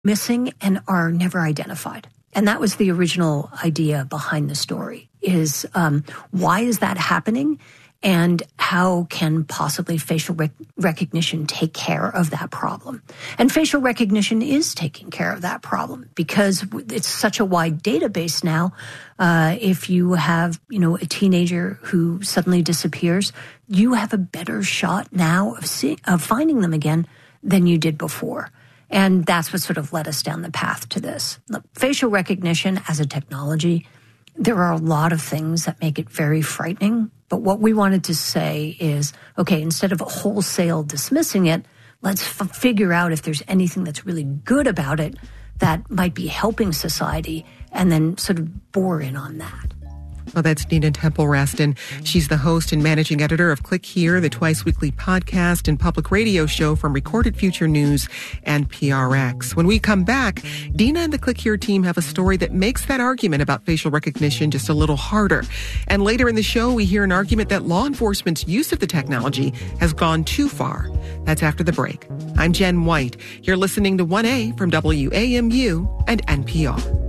missing and are never identified. And that was the original idea behind the story, is why is that happening? And how can possibly facial recognition take care of that problem? And facial recognition is taking care of that problem because it's such a wide database now. If you have, a teenager who suddenly disappears, you have a better shot now of finding them again than you did before. And that's what sort of led us down the path to this. Look, facial recognition as a technology, there are a lot of things that make it very frightening. But what we wanted to say is, okay, instead of wholesale dismissing it, let's figure out if there's anything that's really good about it that might be helping society and then sort of bore in on that. Well, that's Nina Temple-Raston. She's the host and managing editor of Click Here, the twice-weekly podcast and public radio show from Recorded Future News and PRX. When we come back, Dina and the Click Here team have a story that makes that argument about facial recognition just a little harder. And later in the show, we hear an argument that law enforcement's use of the technology has gone too far. That's after the break. I'm Jen White. You're listening to 1A from WAMU and NPR.